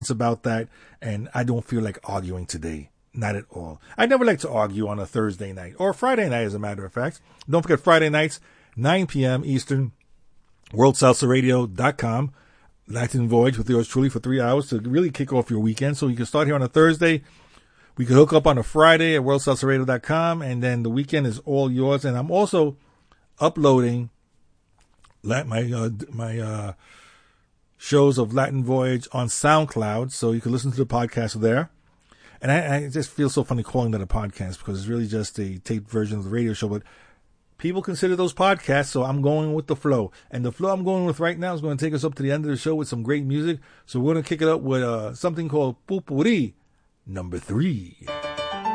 about that, and I don't feel like arguing today. Not at all. I never like to argue on a Thursday night or Friday night, as a matter of fact. Don't forget Friday nights, 9 p.m. Eastern, WorldSalsaRadio.com. Latin Voyage with yours truly for 3 hours to really kick off your weekend. So you can start here on a Thursday. We can hook up on a Friday at WorldSalsaRadio.com, and then the weekend is all yours. And I'm also uploading my shows of Latin Voyage on SoundCloud, so you can listen to the podcast there. And I just feel so funny calling that a podcast because it's really just a taped version of the radio show, but people consider those podcasts, so I'm going with the flow. And the flow I'm going with right now is going to take us up to the end of the show with some great music. So we're going to kick it up with something called Pupuri number 3.